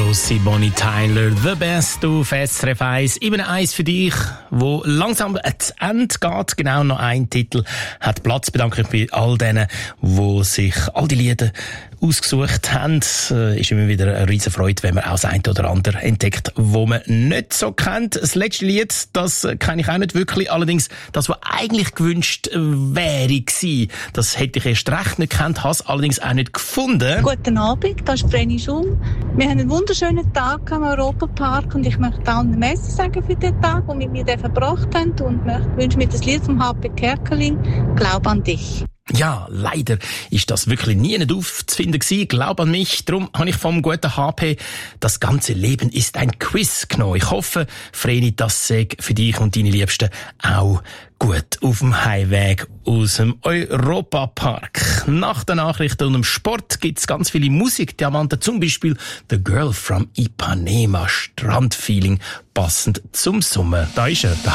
Josie, Bonnie Tyler, The Best auf SRF 1. Eben eins für dich, wo langsam ans Ende geht. Genau noch ein Titel hat Platz. Bedanke ich bei all denen, die sich all die Lieder ausgesucht haben. Ist immer wieder eine riesen Freude, wenn man auch das eine oder andere entdeckt, wo man nicht so kennt. Das letzte Lied, das kenne ich auch nicht wirklich. Allerdings, das, was eigentlich gewünscht wäre gewesen, das hätte ich erst recht nicht gekannt, habe es allerdings auch nicht gefunden. Guten Abend, das ist Vreni Schum. Wir haben einen wunderschönen Tag am Europapark und ich möchte allen Merci sagen für den Tag, den wir mit mir verbracht haben, und wünsche mir das Lied vom HP Kerkeling, «Glaub an dich». Ja, leider ist das wirklich nie nicht aufzufinden gewesen. Glaub an mich. Darum habe ich vom guten HP «Das ganze Leben ist ein Quiz» genommen. Ich hoffe, Vreni, das sei für dich und deine Liebsten auch gut auf dem Heimweg aus dem Europapark. Nach den Nachrichten und dem Sport gibt's ganz viele Musikdiamanten, zum Beispiel «The Girl from Ipanema», Strandfeeling, passend zum Sommer. Da ist er, der